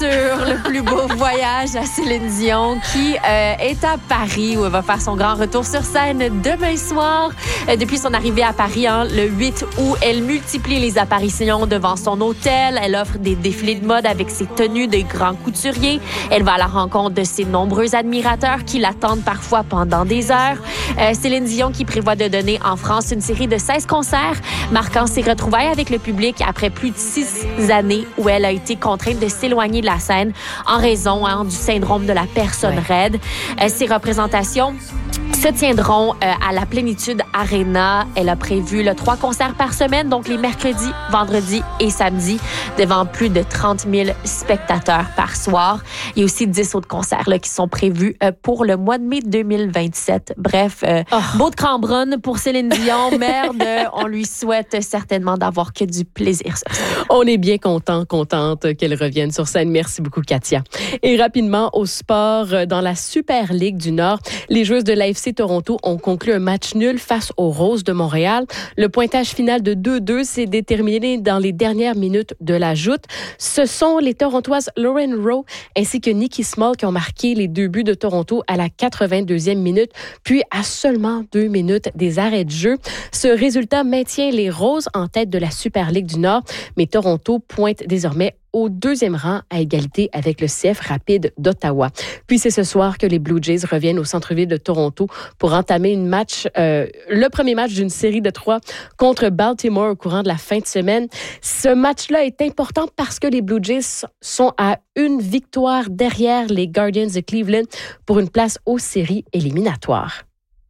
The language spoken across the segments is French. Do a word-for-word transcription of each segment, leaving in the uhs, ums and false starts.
sûr, le plus beau voyage à Céline Dion qui euh, est à Paris où elle va faire son grand retour sur scène demain soir. Euh, depuis son arrivée à Paris, hein, le huit août, elle multiplie les apparitions devant son hôtel. Elle offre des défilés de mode avec ses tenues de grands couturiers. Elle va à la rencontre de ses nombreux admirateurs qui l'attendent parfois pendant des heures. Euh, Céline Dion qui prévoit de donner en France une série de seize concerts, marquant ses retrouvailles avec le public après plus de six années où elle a été contrainte de s'éloigner de la scène en raison hein, du syndrome de la personne ouais. raide. Euh, ces représentations se tiendront euh, à la Plénitude Arena. Elle a prévu là, trois concerts par semaine, donc les mercredis, vendredis et samedis, devant plus de trente mille spectateurs par soir. Il y a aussi dix autres concerts là, qui sont prévus euh, pour le mois de mai deux mille vingt-sept. Bref, euh, oh. beau de Cambronne pour Céline Dion. Merde, on lui souhaite certainement d'avoir que du plaisir. On est bien content, contente qu'elle revienne sur scène. Merci beaucoup, Katia. Et rapidement, au sport, dans la Super Ligue du Nord, les joueuses de l'A F C Toronto ont conclu un match nul face aux Roses de Montréal. Le pointage final de deux deux s'est déterminé dans les dernières minutes de la joute. Ce sont les Torontoises Lauren Rowe ainsi que Nikki Small qui ont marqué les deux buts de Toronto à la quatre-vingt-deuxième minute, puis à seulement deux minutes des arrêts de jeu. Ce résultat maintient les Roses en tête de la Super Ligue du Nord, mais Toronto pointe désormais au deuxième rang à égalité avec le C F Rapide d'Ottawa. Puis c'est ce soir que les Blue Jays reviennent au centre-ville de Toronto pour entamer une match, euh, le premier match d'une série de trois contre Baltimore au courant de la fin de semaine. Ce match-là est important parce que les Blue Jays sont à une victoire derrière les Guardians de Cleveland pour une place aux séries éliminatoires.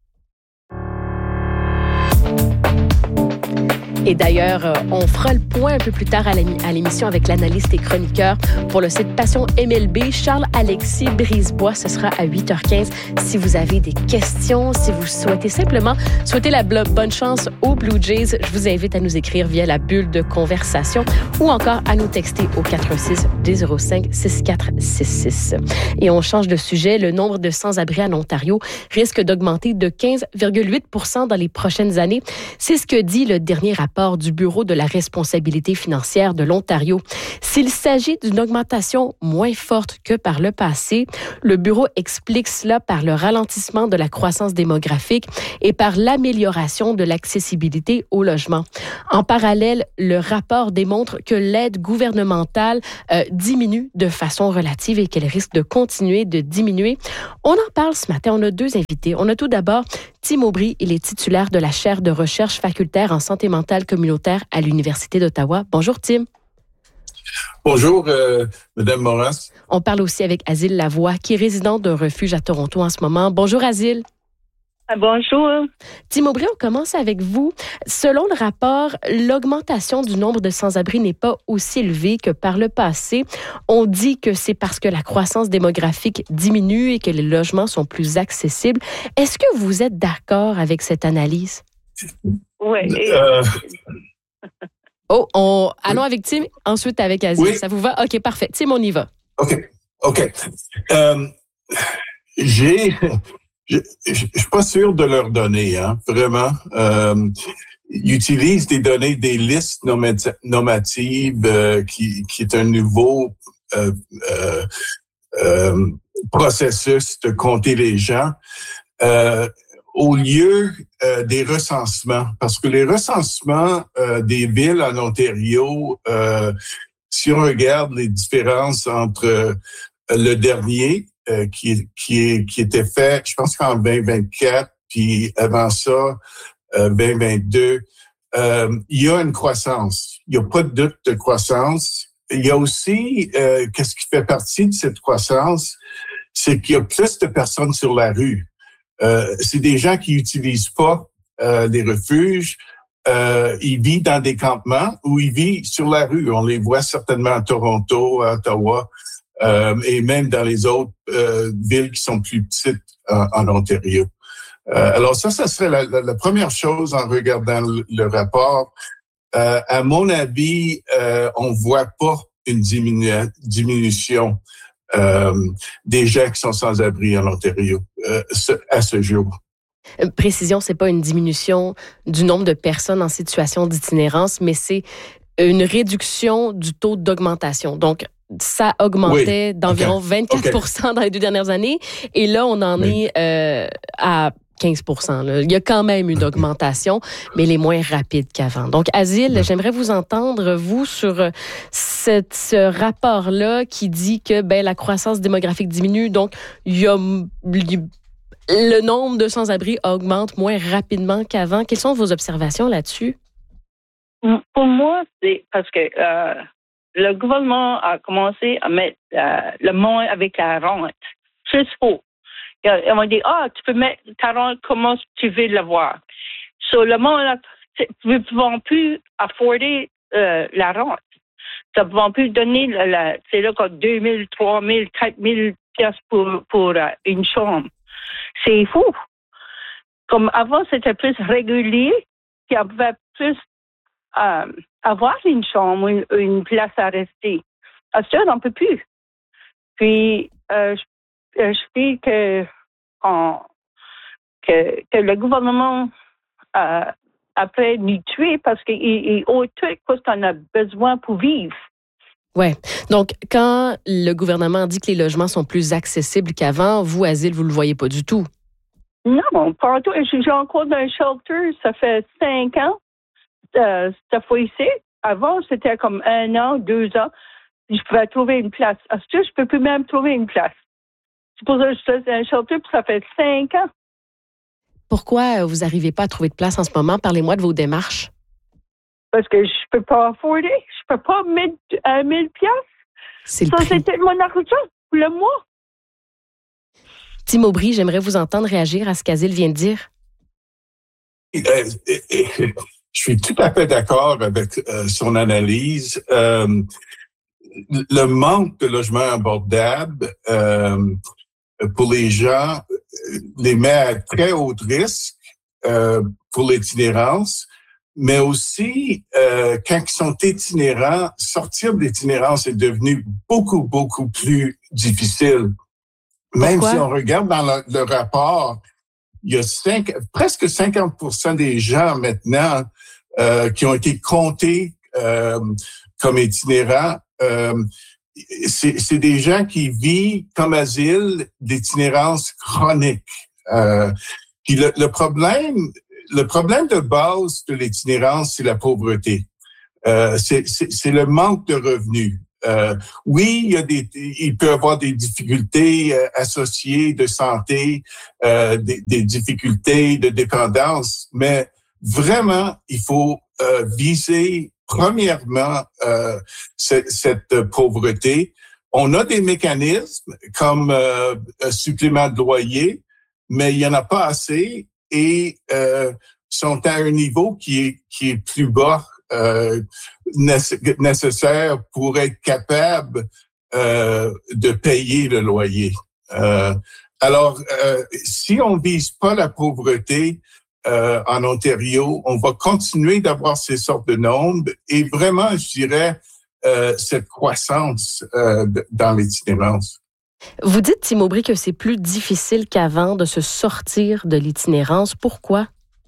Et d'ailleurs, on fera le point un peu plus tard à l'émission avec l'analyste et chroniqueur pour le site Passion M L B, Charles-Alexis Brisebois. Ce sera à huit heures quinze. Si vous avez des questions, si vous souhaitez simplement souhaiter la bonne chance aux Blue Jays, je vous invite à nous écrire via la bulle de conversation ou encore à nous texter au quatre un six, deux zéro cinq, six quatre six six. Et on change de sujet. Le nombre de sans-abri en Ontario risque d'augmenter de quinze virgule huit pour cent dans les prochaines années. C'est ce que dit le dernier rapport du Bureau de la responsabilité financière de l'Ontario. S'il s'agit d'une augmentation moins forte que par le passé, le Bureau explique cela par le ralentissement de la croissance démographique et par l'amélioration de l'accessibilité au logement. En parallèle, le rapport démontre que l'aide gouvernementale euh, diminue de façon relative et qu'elle risque de continuer de diminuer. On en parle ce matin. On a deux invités. On a tout d'abord Tim Aubry, il est titulaire de la chaire de recherche facultaire en santé mentale communautaire à l'Université d'Ottawa. Bonjour, Tim. Bonjour, euh, Mme Moras. On parle aussi avec Azil Lavoie, qui est résidente d'un refuge à Toronto en ce moment. Bonjour, Azil. Bonjour. Tim Aubry, on commence avec vous. Selon le rapport, l'augmentation du nombre de sans-abri n'est pas aussi élevée que par le passé. On dit que c'est parce que la croissance démographique diminue et que les logements sont plus accessibles. Est-ce que vous êtes d'accord avec cette analyse? Oui. Euh... Oh, on... allons avec Tim, ensuite avec Azil. Oui. Ça vous va? OK, parfait. Tim, on y va. OK. OK. Euh, j'ai... Je ne suis pas sûr de leur donner, hein, vraiment. Euh, ils utilisent des données, des listes nomati- normatives euh, qui, qui est un nouveau euh, euh, euh, processus de compter les gens euh, au lieu euh, des recensements. Parce que les recensements euh, des villes en Ontario, euh, si on regarde les différences entre euh, le dernier, Euh, qui, qui, est, qui était fait, je pense qu'en vingt vingt-quatre, puis avant ça, euh, vingt vingt-deux, euh, il y a une croissance. Il n'y a pas de doute de croissance. Il y a aussi, euh, qu'est-ce qui fait partie de cette croissance, c'est qu'il y a plus de personnes sur la rue. Euh, c'est des gens qui n'utilisent pas euh, des refuges. Euh, ils vivent dans des campements ou ils vivent sur la rue. On les voit certainement à Toronto, à Ottawa. Euh, et même dans les autres euh, villes qui sont plus petites en, en Ontario. Euh, alors ça, ça serait la, la, la première chose en regardant le, le rapport. Euh, à mon avis, euh, on voit pas une diminu- diminution euh, des gens qui sont sans abri en Ontario euh, ce, à ce jour. Précision, c'est pas une diminution du nombre de personnes en situation d'itinérance, mais c'est une réduction du taux d'augmentation. Donc, ça augmentait oui. d'environ okay. vingt-quatre pour cent okay. dans les deux dernières années. Et là, on en oui. est euh, à quinze pour cent. Là. Il y a quand même une augmentation, mais elle est moins rapide qu'avant. Donc, Asile, oui. j'aimerais vous entendre, vous, sur cette, ce rapport-là qui dit que ben, la croissance démographique diminue. Donc, il y a... le nombre de sans-abri augmente moins rapidement qu'avant. Quelles sont vos observations là-dessus? Pour moi, c'est parce que euh, le gouvernement a commencé à mettre euh, le monde avec la rente. C'est faux. Ils m'ont dit, ah, tu peux mettre ta rente comment tu veux l'avoir. So, le monde ne pouvant plus afforder euh, la rente. Ça ne pouvant plus donner, la, la, c'est là, comme deux mille, trois mille, quatre mille piastres pour, pour euh, une chambre. C'est fou. Comme avant, c'était plus régulier, puis on pouvait plus euh, avoir une chambre, une, une place à rester. À ce on ne peut plus. Puis, euh, je, je dis que, on, que, que le gouvernement, euh, après, nous tuer parce qu'il il ôte tout ce qu'on a besoin pour vivre. Oui. Donc, quand le gouvernement dit que les logements sont plus accessibles qu'avant, vous, Asile, vous ne le voyez pas du tout? Non, pas tout. J'ai encore dans un shelter, ça fait cinq ans, euh, cette fois-ci. Avant, c'était comme un an, deux ans. Je pouvais trouver une place. À ce que je ne peux plus même trouver une place. C'est pour ça que je suis dans un shelter, puis ça fait cinq ans. Pourquoi vous n'arrivez pas à trouver de place en ce moment? Parlez-moi de vos démarches. Parce que je ne peux pas afforder. Je ne peux pas mettre un mille piastres. C'est le ça, prix. C'était mon argent pour le mois. Tim Aubry, j'aimerais vous entendre réagir à ce qu'Asile vient de dire. Je suis tout à fait d'accord avec euh, son analyse. Euh, le manque de logements abordables euh, pour les gens les met à très haut risque euh, pour l'itinérance, mais aussi, euh, quand ils sont itinérants, sortir de l'itinérance est devenu beaucoup, beaucoup plus difficile. Même Pourquoi? si on regarde dans le, le rapport, il y a cinq, presque cinquante pour cent des gens maintenant euh, qui ont été comptés euh, comme itinérants. Euh, c'est, c'est des gens qui vivent comme asile d'itinérance chronique. Euh, puis le, le problème, le problème de base de l'itinérance, c'est la pauvreté. Euh, c'est, c'est, c'est le manque de revenus. Euh, oui, il y a des, il peut y avoir des difficultés euh, associées de santé, euh, des, des difficultés de dépendance, mais vraiment, il faut euh, viser premièrement euh, cette, cette pauvreté. On a des mécanismes comme euh, un supplément de loyer, mais il y en a pas assez et euh, sont à un niveau qui est qui est plus bas. Euh, nécessaire pour être capable euh, de payer le loyer. Euh, alors, euh, si on vise pas la pauvreté euh, en Ontario, on va continuer d'avoir ces sortes de nombres et vraiment, je dirais, euh, cette croissance euh, dans l'itinérance. Vous dites, Tim Aubry, que c'est plus difficile qu'avant de se sortir de l'itinérance. Pourquoi?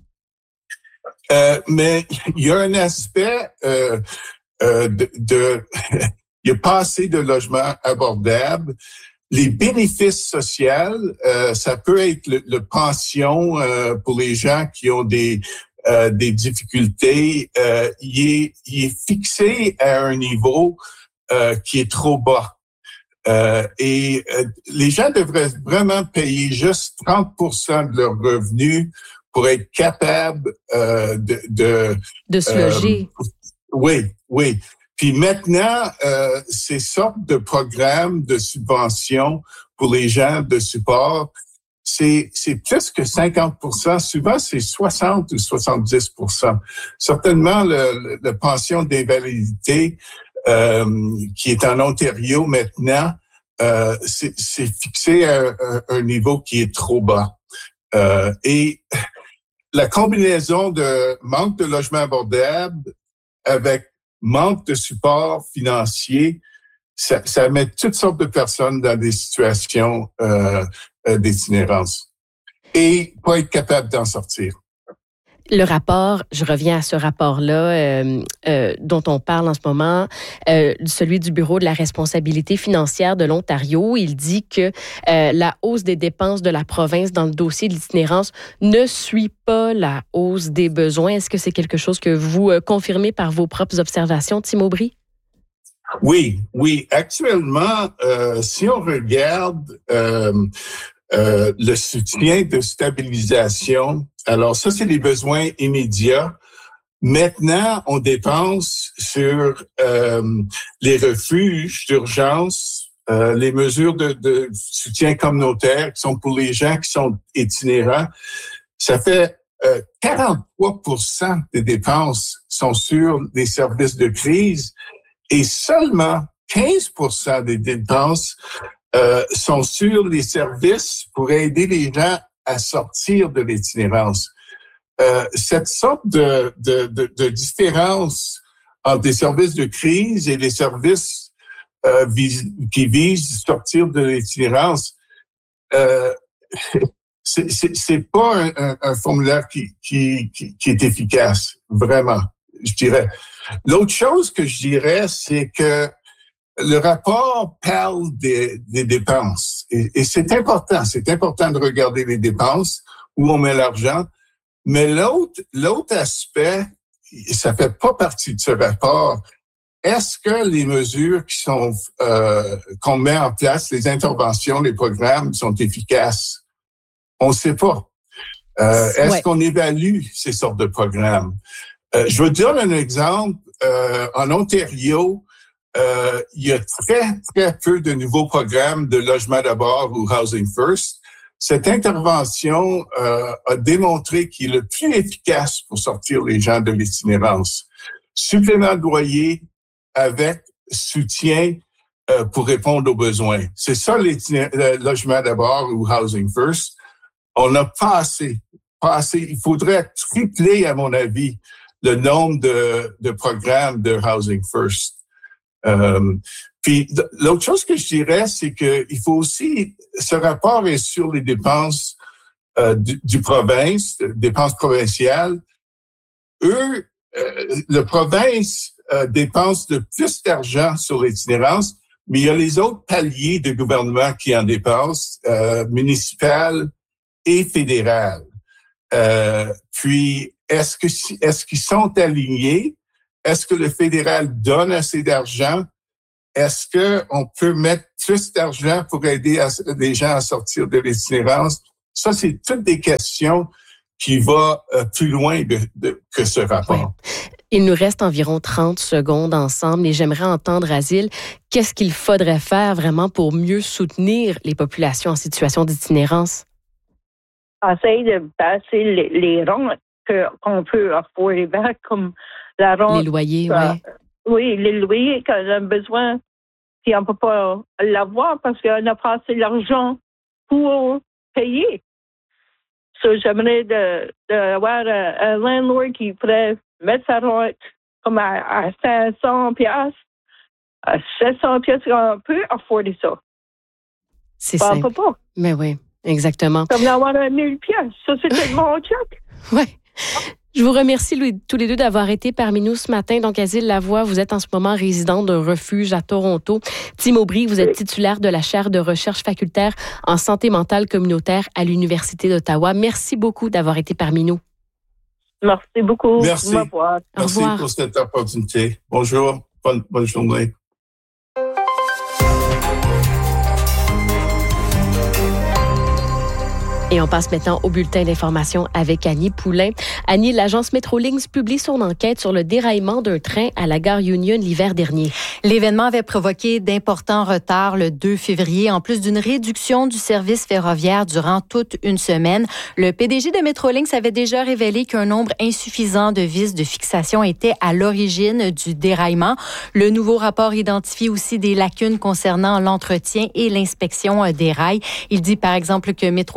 Euh, mais il y a un aspect euh, euh, de, de il y a pas assez de logements abordables. Les bénéfices sociaux, euh, ça peut être le, le pension euh, pour les gens qui ont des euh, des difficultés. Euh, il est il est fixé à un niveau euh, qui est trop bas. Euh, et euh, les gens devraient vraiment payer juste trente pour cent de leurs revenus pour être capable euh, de, de... De se loger. Euh, oui, oui. Puis maintenant, euh, ces sortes de programmes de subvention pour les gens de support, c'est, c'est plus que cinquante pour cent. Souvent, c'est soixante ou soixante-dix pour cent. Certainement, le, le pension d'invalidité euh, qui est en Ontario maintenant, euh, c'est, c'est fixé à un, un niveau qui est trop bas. Euh, et la combinaison de manque de logements abordables avec manque de support financier, ça, ça met toutes sortes de personnes dans des situations euh, d'itinérance et pas être capable d'en sortir. Le rapport, je reviens à ce rapport-là euh, euh, dont on parle en ce moment, euh, celui du Bureau de la responsabilité financière de l'Ontario. Il dit que euh, la hausse des dépenses de la province dans le dossier de l'itinérance ne suit pas la hausse des besoins. Est-ce que c'est quelque chose que vous euh, confirmez par vos propres observations, Tim Aubry? Oui, oui. Actuellement, euh, si on regarde euh, euh, le soutien de stabilisation, alors ça, c'est les besoins immédiats. Maintenant, on dépense sur euh, les refuges d'urgence, euh, les mesures de, de soutien communautaire qui sont pour les gens qui sont itinérants. Ça fait euh, quarante-trois pour cent des dépenses sont sur les services de crise. Et seulement quinze pour cent des dépenses euh, sont sur les services pour aider les gens à sortir de l'itinérance. Euh, cette sorte de, de, de, de différence entre des services de crise et les services euh, vis, qui visent à sortir de l'itinérance, euh, c'est, c'est, c'est pas un, un, un formulaire qui, qui, qui, qui est efficace, vraiment, je dirais. L'autre chose que je dirais, c'est que le rapport parle des, des dépenses. Et, et c'est important. C'est important de regarder les dépenses, où on met l'argent. Mais l'autre, l'autre aspect, ça fait pas partie de ce rapport. Est-ce que les mesures qui sont, euh, qu'on met en place, les interventions, les programmes sont efficaces? On ne sait pas. Euh, est-ce ouais. qu'on évalue ces sortes de programmes? Euh, je veux dire un exemple. Euh, en Ontario, euh, il y a très, très peu de nouveaux programmes de logement d'abord ou Housing First. Cette intervention euh, a démontré qu'il est le plus efficace pour sortir les gens de l'itinérance. Supplément de loyer avec soutien euh, pour répondre aux besoins. C'est ça, le logement d'abord ou Housing First. On n'a pas assez, pas assez. Il faudrait tripler, à mon avis, le nombre de, de programmes de Housing First. Euh, puis l'autre chose que je dirais, c'est que il faut aussi, ce rapport est sur les dépenses euh, du, du province, dépenses provinciales. Eux, euh, le province euh, dépense de plus d'argent sur l'itinérance, mais il y a les autres paliers de gouvernement qui en dépensent, euh, municipal et fédéral. Euh, puis Est-ce que est-ce qu'ils sont alignés? Est-ce que le fédéral donne assez d'argent? Est-ce que on peut mettre plus d'argent pour aider à, les gens à sortir de l'itinérance? Ça, c'est toutes des questions qui vont euh, plus loin de, de, que ce rapport. Ouais. Il nous reste environ trente secondes ensemble et j'aimerais entendre, Asile, qu'est-ce qu'il faudrait faire vraiment pour mieux soutenir les populations en situation d'itinérance? Essayer de passer les, les rentes que, qu'on peut afforder back, comme la rente. Les loyers, euh, oui. Oui, les loyers qu'on a besoin, puis on ne peut pas l'avoir parce qu'on n'a pas assez d'argent pour payer. So, j'aimerais de, de avoir un, un landlord qui pourrait mettre sa rente comme à, à cinq cents piastres, à sept cents piastres, on peut afforder ça. C'est ça. On peut pas. Mais oui, exactement. Comme d'avoir un mille piastres, ça c'est tellement check. Oui. Je vous remercie Louis, tous les deux d'avoir été parmi nous ce matin. Donc, Asile Lavoie, vous êtes en ce moment résident d'un refuge à Toronto. Tim Aubry, vous êtes titulaire de la chaire de recherche facultaire en santé mentale communautaire à l'Université d'Ottawa. Merci beaucoup d'avoir été parmi nous. Merci beaucoup. Merci. Au revoir. Merci Au revoir. pour cette opportunité. Bonjour. Bonne, bonne journée. Et on passe maintenant au bulletin d'information avec Annie Poulain. Annie, l'agence Metrolinx publie son enquête sur le déraillement d'un train à la gare Union l'hiver dernier. L'événement avait provoqué d'importants retards le deux février, en plus d'une réduction du service ferroviaire durant toute une semaine. Le P D G de Metrolinx avait déjà révélé qu'un nombre insuffisant de vis de fixation était à l'origine du déraillement. Le nouveau rapport identifie aussi des lacunes concernant l'entretien et l'inspection des rails. Il dit par exemple que Metrolinx a mis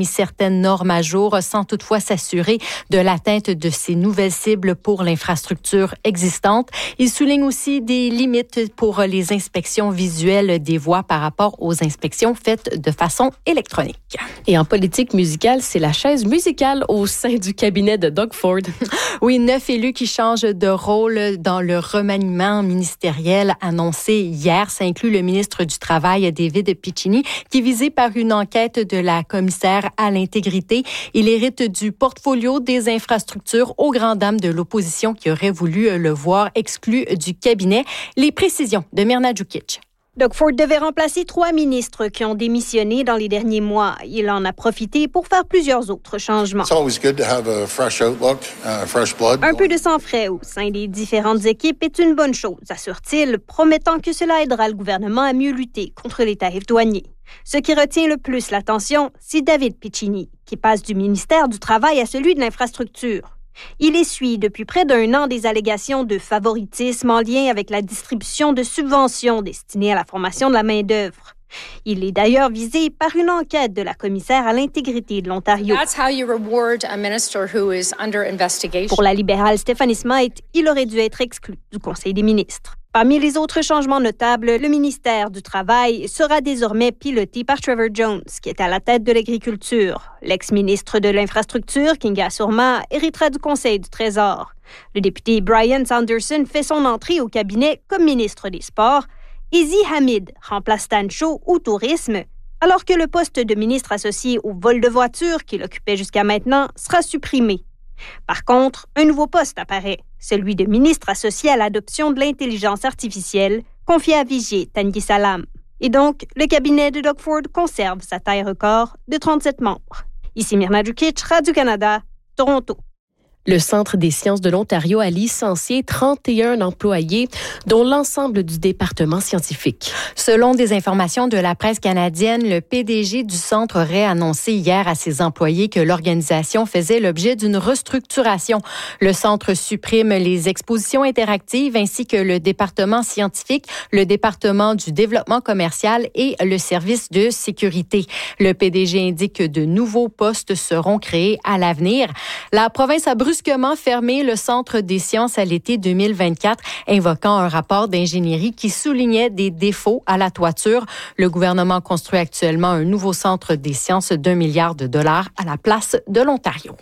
mis certaines normes à jour sans toutefois s'assurer de l'atteinte de ces nouvelles cibles pour l'infrastructure existante. Il souligne aussi des limites pour les inspections visuelles des voies par rapport aux inspections faites de façon électronique. Et en politique musicale, c'est la chaise musicale au sein du cabinet de Doug Ford. Oui, neuf élus qui changent de rôle dans le remaniement ministériel annoncé hier. Ça inclut le ministre du Travail, David Piccini, qui est visé par une enquête de la commissaire à l'intégrité. Il hérite du portfolio des infrastructures aux grandes dames de l'opposition qui aurait voulu le voir exclu du cabinet. Les précisions de Mirna Djukic. Doug Ford devait remplacer trois ministres qui ont démissionné dans les derniers mois. Il en a profité pour faire plusieurs autres changements. It's always good to have a fresh outlook, uh, fresh blood. Un peu de sang frais au sein des différentes équipes est une bonne chose, assure-t-il, promettant que cela aidera le gouvernement à mieux lutter contre les tarifs douaniers. Ce qui retient le plus l'attention, c'est David Piccini, qui passe du ministère du Travail à celui de l'Infrastructure. Il essuie depuis près d'un an des allégations de favoritisme en lien avec la distribution de subventions destinées à la formation de la main-d'œuvre. Il est d'ailleurs visé par une enquête de la commissaire à l'intégrité de l'Ontario. That's how you reward a minister who is under investigation. Pour la libérale Stephanie Smythe, il aurait dû être exclu du Conseil des ministres. Parmi les autres changements notables, le ministère du Travail sera désormais piloté par Trevor Jones, qui est à la tête de l'agriculture. L'ex-ministre de l'Infrastructure, Kinga Surma, héritera du Conseil du Trésor. Le député Brian Sanderson fait son entrée au cabinet comme ministre des Sports. Ezi Hamid remplace Stan Shaw au tourisme, alors que le poste de ministre associé au vol de voitures qu'il occupait jusqu'à maintenant sera supprimé. Par contre, un nouveau poste apparaît, celui de ministre associé à l'adoption de l'intelligence artificielle, confié à Vijay Tanguy Salam. Et donc, le cabinet de Doug Ford conserve sa taille record de trente-sept membres. Ici Mirna Djukic, Radio-Canada, Toronto. Le Centre des sciences de l'Ontario a licencié trente et un employés, dont l'ensemble du département scientifique. Selon des informations de la presse canadienne, le P D G du centre aurait annoncé hier à ses employés que l'organisation faisait l'objet d'une restructuration. Le centre supprime les expositions interactives ainsi que le département scientifique, le département du développement commercial et le service de sécurité. Le P D G indique que de nouveaux postes seront créés à l'avenir. La province a brusquement fermé le Centre des sciences à l'été deux mille vingt-quatre, invoquant un rapport d'ingénierie qui soulignait des défauts à la toiture. Le gouvernement construit actuellement un nouveau centre des sciences d'un milliard de dollars à la place de l'Ontario.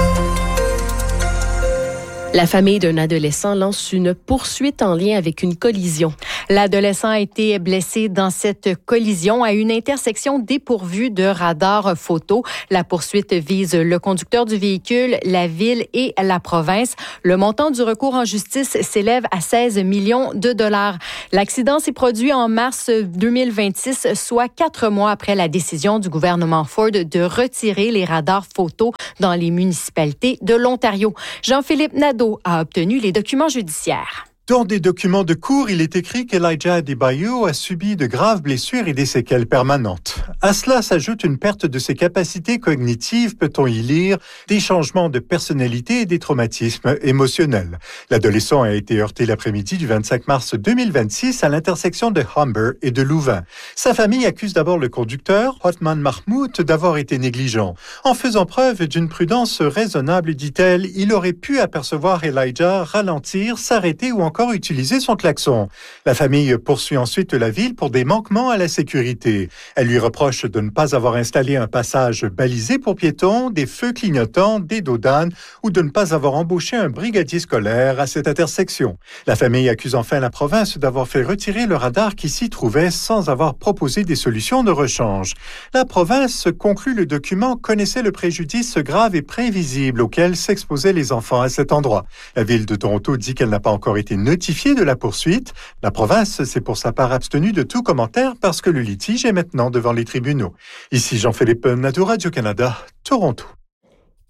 La famille d'un adolescent lance une poursuite en lien avec une collision. L'adolescent a été blessé dans cette collision à une intersection dépourvue de radar photo. La poursuite vise le conducteur du véhicule, la ville et la province. Le montant du recours en justice s'élève à seize millions de dollars. L'accident s'est produit en mars deux mille vingt-six, soit quatre mois après la décision du gouvernement Ford de retirer les radars photo dans les municipalités de l'Ontario. Jean-Philippe Nadeau a obtenu les documents judiciaires. Dans des documents de cours, il est écrit qu'Elijah Adebayo a subi de graves blessures et des séquelles permanentes. À cela s'ajoute une perte de ses capacités cognitives, peut-on y lire, des changements de personnalité et des traumatismes émotionnels. L'adolescent a été heurté l'après-midi du vingt-cinq mars deux mille vingt-six à l'intersection de Humber et de Louvain. Sa famille accuse d'abord le conducteur, Othman Mahmoud, d'avoir été négligent. En faisant preuve d'une prudence raisonnable, dit-elle, il aurait pu apercevoir Elijah ralentir, s'arrêter ou encore utiliser son klaxon. La famille poursuit ensuite la ville pour des manquements à la sécurité. Elle lui reproche de ne pas avoir installé un passage balisé pour piétons, des feux clignotants, des dos d'âne ou de ne pas avoir embauché un brigadier scolaire à cette intersection. La famille accuse enfin la province d'avoir fait retirer le radar qui s'y trouvait sans avoir proposé des solutions de rechange. La province, conclut le document, connaissait le préjudice grave et prévisible auquel s'exposaient les enfants à cet endroit. La ville de Toronto dit qu'elle n'a pas encore été notifiée de la poursuite. La province s'est pour sa part abstenue de tout commentaire parce que le litige est maintenant devant les tribunaux. Ici Jean-Philippe Nadeau, Radio-Canada, Toronto.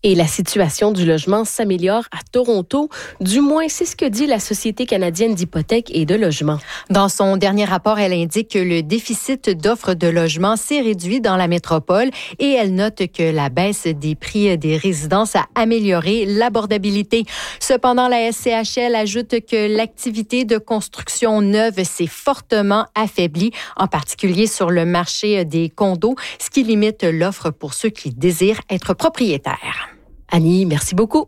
Et la situation du logement s'améliore à Toronto. Du moins, c'est ce que dit la Société canadienne d'hypothèques et de logement. Dans son dernier rapport, elle indique que le déficit d'offres de logement s'est réduit dans la métropole et elle note que la baisse des prix des résidences a amélioré l'abordabilité. Cependant, la S C H L ajoute que l'activité de construction neuve s'est fortement affaiblie, en particulier sur le marché des condos, ce qui limite l'offre pour ceux qui désirent être propriétaires. Annie, merci beaucoup.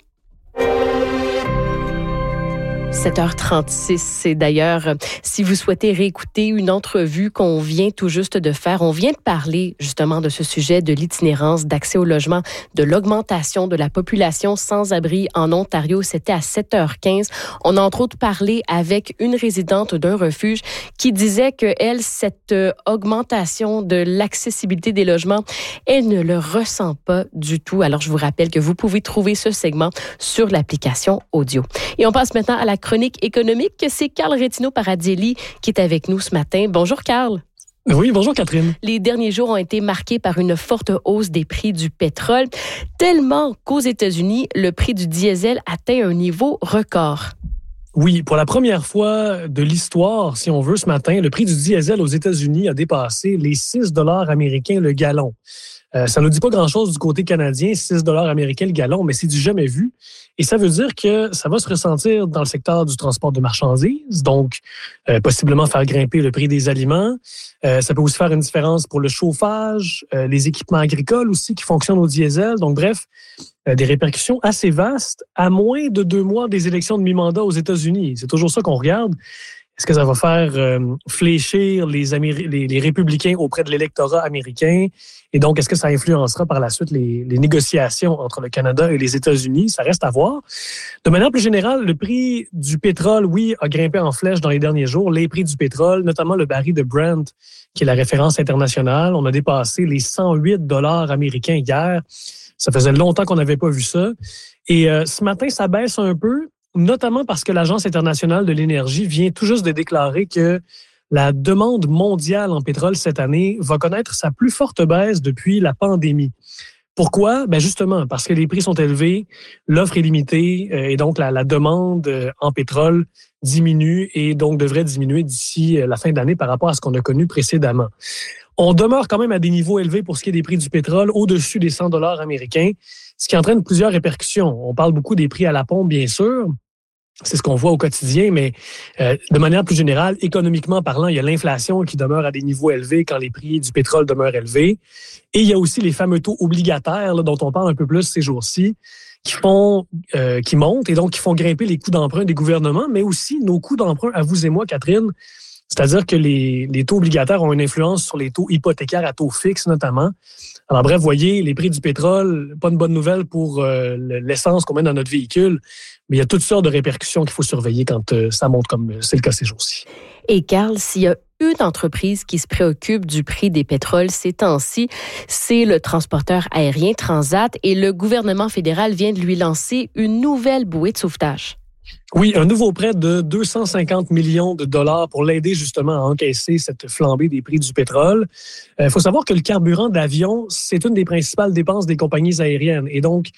sept heures trente-six, c'est d'ailleurs, si vous souhaitez réécouter une entrevue qu'on vient tout juste de faire, on vient de parler justement de ce sujet de l'itinérance, d'accès au logement, de l'augmentation de la population sans-abri en Ontario. C'était à sept heures quinze. On a entre autres parlé avec une résidente d'un refuge qui disait que elle, cette augmentation de l'accessibilité des logements, elle ne le ressent pas du tout. Alors, je vous rappelle que vous pouvez trouver ce segment sur l'application audio. Et on passe maintenant à la chronique économique. C'est Carl Retino-Paradielli qui est avec nous ce matin. Bonjour, Carl. Oui, bonjour, Catherine. Les derniers jours ont été marqués par une forte hausse des prix du pétrole, tellement qu'aux États-Unis, le prix du diesel atteint un niveau record. Oui, pour la première fois de l'histoire, si on veut, ce matin, le prix du diesel aux États-Unis a dépassé les six dollars américains le gallon. Euh, ça ne nous dit pas grand-chose du côté canadien, six dollars américains le gallon, mais c'est du jamais vu. Et ça veut dire que ça va se ressentir dans le secteur du transport de marchandises, donc euh, possiblement faire grimper le prix des aliments. Euh, ça peut aussi faire une différence pour le chauffage, euh, les équipements agricoles aussi qui fonctionnent au diesel. Donc bref, euh, des répercussions assez vastes à moins de deux mois des élections de mi-mandat aux États-Unis. C'est toujours ça qu'on regarde. Est-ce que ça va faire euh, fléchir les, Améri- les, les républicains auprès de l'électorat américain? Et donc, est-ce que ça influencera par la suite les, les négociations entre le Canada et les États-Unis? Ça reste à voir. De manière plus générale, le prix du pétrole, oui, a grimpé en flèche dans les derniers jours. Les prix du pétrole, notamment le baril de Brent, qui est la référence internationale, on a dépassé les cent huit dollars américains hier. Ça faisait longtemps qu'on n'avait pas vu ça. Et euh, ce matin, ça baisse un peu, notamment parce que l'Agence internationale de l'énergie vient tout juste de déclarer que la demande mondiale en pétrole cette année va connaître sa plus forte baisse depuis la pandémie. Pourquoi? Ben justement, parce que les prix sont élevés, l'offre est limitée euh, et donc la, la demande euh, en pétrole diminue et donc devrait diminuer d'ici euh, la fin de l'année par rapport à ce qu'on a connu précédemment. On demeure quand même à des niveaux élevés pour ce qui est des prix du pétrole, au-dessus des cent dollars américains, ce qui entraîne plusieurs répercussions. On parle beaucoup des prix à la pompe, bien sûr. C'est ce qu'on voit au quotidien, mais euh, de manière plus générale, économiquement parlant, il y a l'inflation qui demeure à des niveaux élevés quand les prix du pétrole demeurent élevés. Et il y a aussi les fameux taux obligataires là, dont on parle un peu plus ces jours-ci, qui font, euh, qui montent et donc qui font grimper les coûts d'emprunt des gouvernements, mais aussi nos coûts d'emprunt à vous et moi, Catherine. C'est-à-dire que les, les taux obligataires ont une influence sur les taux hypothécaires à taux fixe notamment. Alors bref, voyez, les prix du pétrole, pas une bonne nouvelle pour euh, l'essence qu'on met dans notre véhicule, mais il y a toutes sortes de répercussions qu'il faut surveiller quand euh, ça monte comme c'est le cas ces jours-ci. Et Carl, s'il y a une entreprise qui se préoccupe du prix des pétroles ces temps-ci, c'est le transporteur aérien Transat et le gouvernement fédéral vient de lui lancer une nouvelle bouée de sauvetage. Oui, un nouveau prêt de deux cent cinquante millions de dollars pour l'aider justement à encaisser cette flambée des prix du pétrole. Il euh, faut savoir que le carburant d'avion, c'est une des principales dépenses des compagnies aériennes. Et donc,